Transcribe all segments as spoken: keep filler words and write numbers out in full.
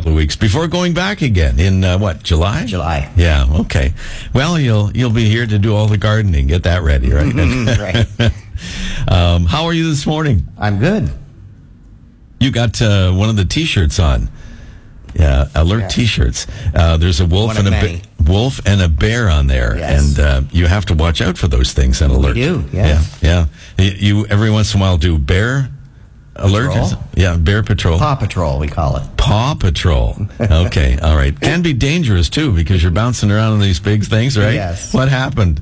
couple of weeks before going back again in, uh, what, July? July. Yeah, okay. Well, you'll you'll be here to do all the gardening. Get that ready, right? Right. um, how are you this morning? I'm good. You got uh, one of the T-shirts on. Yeah, alert Yeah. T-shirts. Uh, there's a wolf One and of a many. ba- wolf and a bear on there, Yes. and uh, you have to watch out for those things on alert. do, yes. Yeah, yeah. You, you every once in a while do bear alert. or Patrol? something? Yeah, bear patrol. Paw Patrol, we call it. Paw Patrol. Okay, all right. Can be dangerous too because you're bouncing around on these big things, right? Yes. What happened?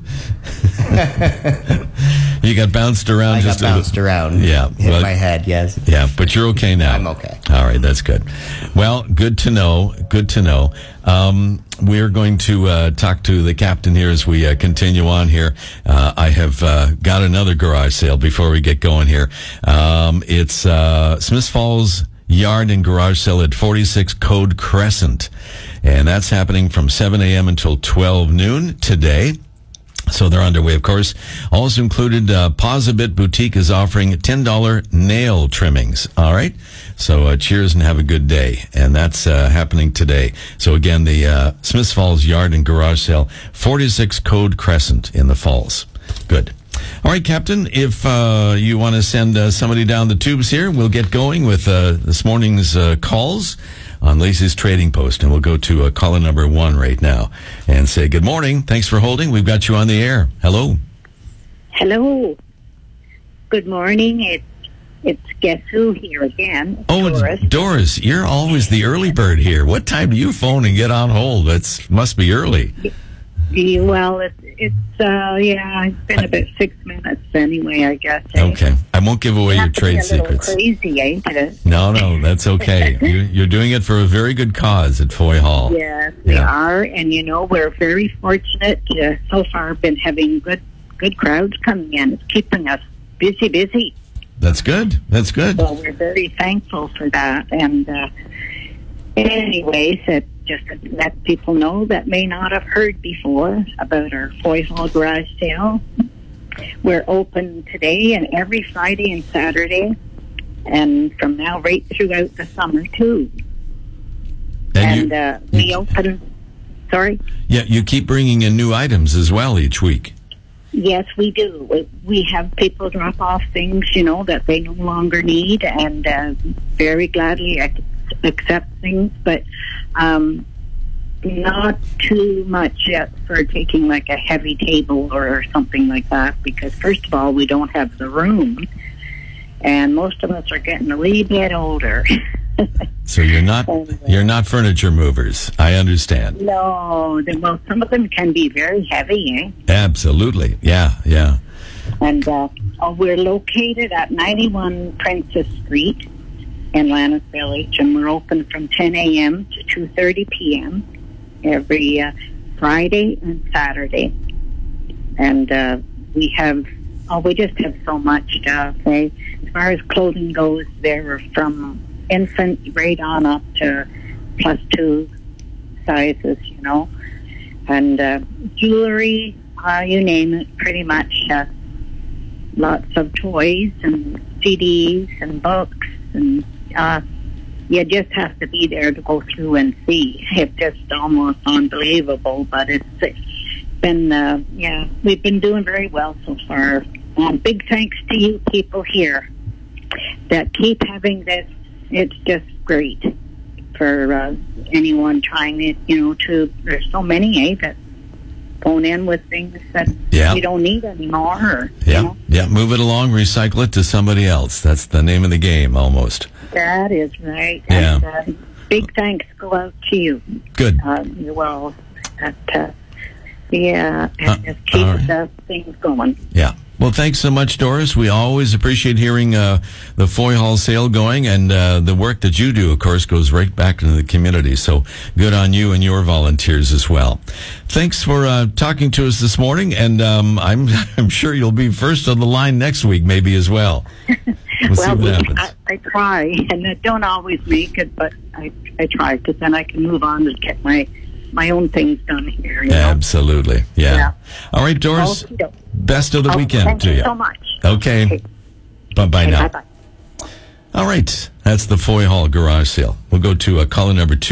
You got bounced around. I just got a- bounced around. Yeah, Hit well- my head, yes. Yeah, but you're okay now. I'm okay. All right, that's good. Well, good to know. Good to know. Um, we're going to uh, talk to the captain here as we uh, continue on here. Uh, I have uh, got another garage sale before we get going here. Um, it's uh, Smiths Falls Yard and Garage Sale at forty-six Code Crescent. And that's happening from seven a.m. until twelve noon today. So they're underway, of course. Also included, uh, Posabit Boutique is offering ten dollars nail trimmings. All right. So uh, cheers and have a good day. And that's uh, happening today. So again, the uh, Smiths Falls Yard and Garage Sale, forty-six Code Crescent in the Falls. Good. All right, Captain, if uh, you want to send uh, somebody down the tubes here, we'll get going with uh, this morning's uh, calls on Lacey's Trading Post, and we'll go to uh, caller number one right now and say good morning. Thanks for holding. We've got you on the air. Hello. Hello. Good morning. It's it's Guess Who here again. Oh, Doris. it's Doris. You're always the early bird here. What time do you phone and get on hold? That's must be early. Yeah, well, it's it's uh yeah. It's been about six minutes anyway. I guess. eh? Okay. I won't give away You your have to trade be a little secrets. Crazy, ain't it? No, no, that's okay. you, you're doing it for a very good cause at Foy Hall. Yes, we Yeah. are, and you know we're very fortunate. Uh, so far, been having good good crowds coming in. It's keeping us busy, busy. That's good. That's good. So we're very thankful for that. And uh, anyways, it just to let people know that may not have heard before about our Foy Hall garage sale. We're open today and every Friday and Saturday, and from now right throughout the summer too. And, And, you, uh, we open. Sorry. yeah, you keep bringing in new items as well each week. Yes, we do. We- We have people drop off things, you know, that they no longer need, and uh, very gladly ac- accept things, but um, not too much yet for taking like a heavy table or something like that, because first of all, we don't have the room, and most of us are getting a wee bit older. So you're not you're not furniture movers. I understand. No, the- well, some of them can be very heavy, eh? Absolutely. Yeah, yeah. And uh, oh, we're located at ninety-one Princess Street in Lannis Village, and we're open from ten a.m. to two thirty p.m. every uh, Friday and Saturday. And uh, we have, oh, we just have so much stuff. Eh? As far as clothing goes, they're from infant right on up to plus two sizes, you know. And uh, jewelry, uh, you name it, pretty much. Uh, lots of toys and C Ds and books, and uh, you just have to be there to go through and see. It's just almost unbelievable, but it's, it's been, uh, yeah, we've been doing very well so far. Um, big thanks to you people here that keep having this. It's just great for uh, anyone trying it, you know, to, there's so many, eh, that phone in with things that Yeah. we don't need anymore. Or, Yeah, you know, yeah. Move it along, recycle it to somebody else. That's the name of the game, almost. that is right. Yeah. And, uh, big thanks go out to you. Good. Uh, well, that, uh, yeah, and Uh, just keep all right. the things going. Yeah. Well, thanks so much, Doris. We always appreciate hearing uh, the Foy Hall sale going, and uh, the work that you do, of course, goes right back into the community. So good on you and your volunteers as well. Thanks for uh, talking to us this morning, and um, I'm I'm sure you'll be first on the line next week, maybe as well. We'll, see Well, what we, happens. I, I try, and I don't always make it, but I, I try, because then I can move on and get my, my own things done here. You know? Absolutely. Yeah. Yeah. All right, Doris. Okey-doke. Best of the Oh, weekend thank to you you. so much. Okay. Okay. Bye-bye Okay, now. bye-bye. All right. That's the Foy Hall garage sale. We'll go to uh, caller number two.